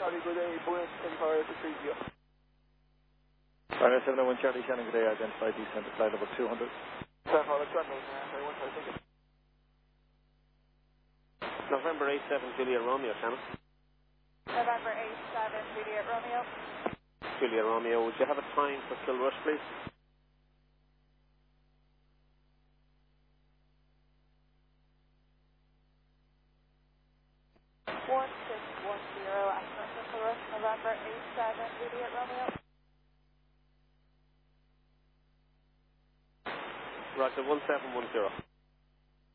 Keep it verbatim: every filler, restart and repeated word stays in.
Charlie, good day, Boeing Empire to three zero. Ryanair seven oh one Charlie, Shannon, good day, identified descent to flight level two hundred. Seven, hold on, Charlie, Charlie, one, sorry, thank you. November eight seven, Juliet Romeo, Shannon. November eight seven, Juliet Romeo. Juliet Romeo, would you have a time for Kilrush, please? one six one zero, Aston Kilrush, November eight seven, Juliet Romeo. Roger, one seven one zero.